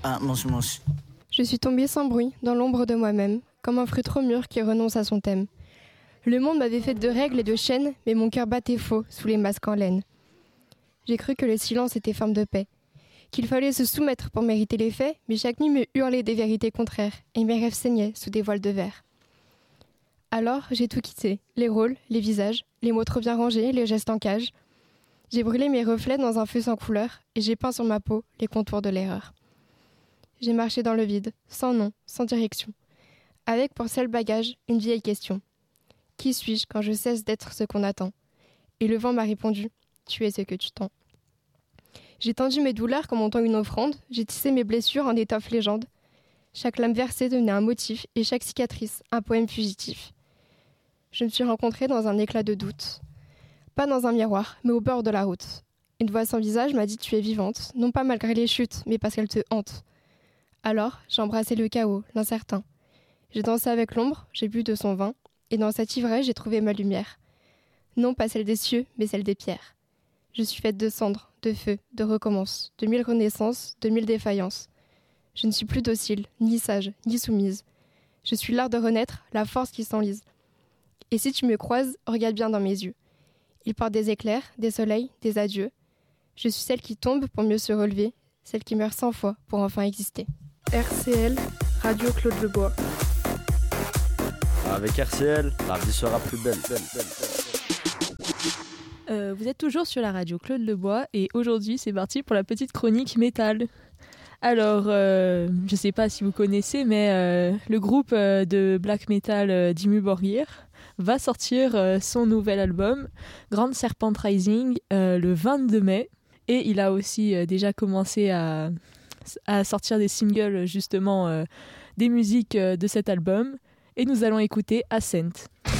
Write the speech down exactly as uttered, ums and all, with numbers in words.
Ah, moshi moshi. Je suis tombée sans bruit, dans l'ombre de moi-même, comme un fruit trop mûr qui renonce à son thème. Le monde m'avait fait de règles et de chaînes, mais mon cœur battait faux sous les masques en laine. J'ai cru que le silence était forme de paix, qu'il fallait se soumettre pour mériter les faits, mais chaque nuit me hurlait des vérités contraires, et mes rêves saignaient sous des voiles de verre. Alors, j'ai tout quitté, les rôles, les visages, les mots trop bien rangés, les gestes en cage. J'ai brûlé mes reflets dans un feu sans couleur, et j'ai peint sur ma peau les contours de l'erreur. J'ai marché dans le vide, sans nom, sans direction, avec pour seul bagage une vieille question. Qui suis-je quand je cesse d'être ce qu'on attend ? Et le vent m'a répondu, tu es ce que tu tends. J'ai tendu mes douleurs comme on tend une offrande, j'ai tissé mes blessures en étoffe légende. Chaque lame versée devenait un motif, et chaque cicatrice un poème fugitif. Je me suis rencontrée dans un éclat de doute. Pas dans un miroir, mais au bord de la route. Une voix sans visage m'a dit tu es vivante, non pas malgré les chutes, mais parce qu'elles te hantent. Alors, j'ai embrassé le chaos, l'incertain. J'ai dansé avec l'ombre, j'ai bu de son vin, et dans cette ivresse, j'ai trouvé ma lumière. Non pas celle des cieux, mais celle des pierres. Je suis faite de cendres, de feu, de recommence, de mille renaissances, de mille défaillances. Je ne suis plus docile, ni sage, ni soumise. Je suis l'art de renaître, la force qui s'enlise. Et si tu me croises, regarde bien dans mes yeux. Ils portent des éclairs, des soleils, des adieux. Je suis celle qui tombe pour mieux se relever, celle qui meurt cent fois pour enfin exister. R C L, Radio Claude Lebois. Avec R C L, la vie sera plus belle. belle, belle, belle. Euh, vous êtes toujours sur la radio Claude Lebois et aujourd'hui c'est parti pour la petite chronique métal. Alors, euh, je sais pas si vous connaissez, mais euh, le groupe euh, de black metal euh, Dimmu Borgir va sortir euh, son nouvel album Grand Serpent Rising euh, le vingt-deux mai et il a aussi euh, déjà commencé à, à sortir des singles justement euh, des musiques euh, de cet album et nous allons écouter Ascent.